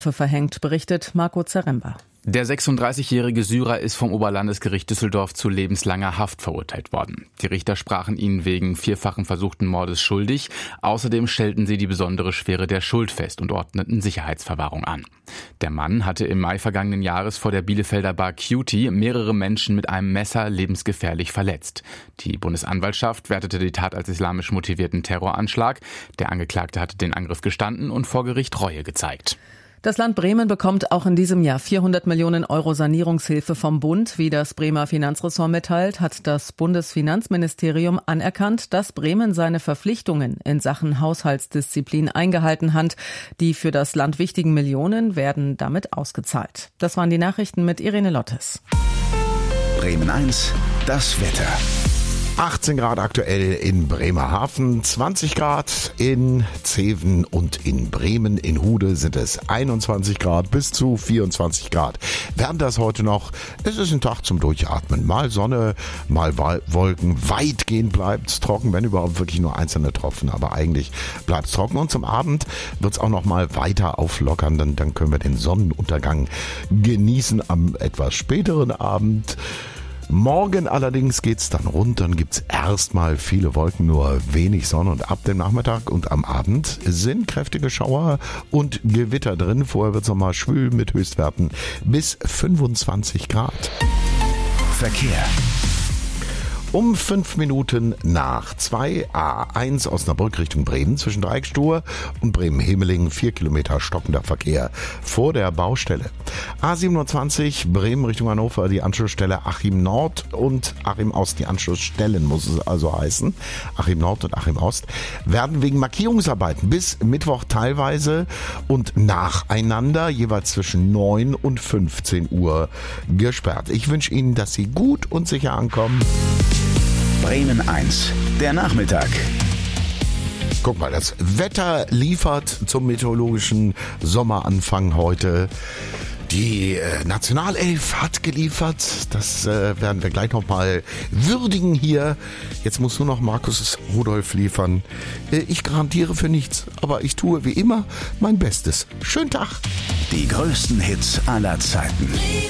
verhängt, berichtet Marco Zaremba. Der 36-jährige Syrer ist vom Oberlandesgericht Düsseldorf zu lebenslanger Haft verurteilt worden. Die Richter sprachen ihn wegen vierfachen versuchten Mordes schuldig. Außerdem stellten sie die besondere Schwere der Schuld fest und ordneten Sicherheitsverwahrung an. Der Mann hatte im Mai vergangenen Jahres vor der Bielefelder Bar Cutie mehrere Menschen mit einem Messer lebensgefährlich verletzt. Die Bundesanwaltschaft wertete die Tat als islamisch motivierten Terroranschlag. Der Angeklagte hatte den Angriff gestanden und vor Gericht Reue gezeigt. Das Land Bremen bekommt auch in diesem Jahr 400 Millionen Euro Sanierungshilfe vom Bund. Wie das Bremer Finanzressort mitteilt, hat das Bundesfinanzministerium anerkannt, dass Bremen seine Verpflichtungen in Sachen Haushaltsdisziplin eingehalten hat. Die für das Land wichtigen Millionen werden damit ausgezahlt. Das waren die Nachrichten mit Irene Lottes. Bremen 1, das Wetter. 18 Grad aktuell in Bremerhaven, 20 Grad in Zeven und in Bremen. In Hude sind es 21 Grad bis zu 24 Grad. Während das heute noch, es ist ein Tag zum Durchatmen. Mal Sonne, mal Wolken. Weitgehend bleibt es trocken, wenn überhaupt wirklich nur einzelne Tropfen. Aber eigentlich bleibt es trocken. Und zum Abend wird es auch noch mal weiter auflockern. Dann können wir den Sonnenuntergang genießen am etwas späteren Abend. Morgen allerdings geht's dann runter, dann gibt's erstmal viele Wolken, nur wenig Sonne und ab dem Nachmittag und am Abend sind kräftige Schauer und Gewitter drin. Vorher wird's nochmal schwül mit Höchstwerten bis 25 Grad. Verkehr. Um 5 Minuten nach 2 A1 Osnabrück Richtung Bremen zwischen Dreieckstor und Bremen-Hemeling 4 Kilometer stockender Verkehr vor der Baustelle. A27 Bremen Richtung Hannover, die Anschlussstelle Achim Nord und Achim Ost. Die Anschlussstellen muss es also heißen. Achim Nord und Achim Ost werden wegen Markierungsarbeiten bis Mittwoch teilweise und nacheinander jeweils zwischen 9 und 15 Uhr gesperrt. Ich wünsche Ihnen, dass Sie gut und sicher ankommen. Bremen 1, der Nachmittag. Guck mal, das Wetter liefert zum meteorologischen Sommeranfang heute. Die Nationalelf hat geliefert. Das werden wir gleich nochmal würdigen hier. Jetzt muss nur noch Markus Rudolph liefern. Ich garantiere für nichts, aber ich tue wie immer mein Bestes. Schönen Tag. Die größten Hits aller Zeiten.